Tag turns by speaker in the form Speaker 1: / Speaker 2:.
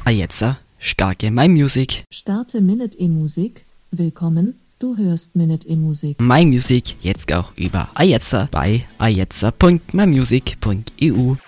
Speaker 1: Ajetzer, starke My Music.
Speaker 2: Starte Minute E-Musik. Willkommen, du hörst Minute E-Musik.
Speaker 1: My Music jetzt auch über Ajetzer bei ajetzer.mymusic.eu.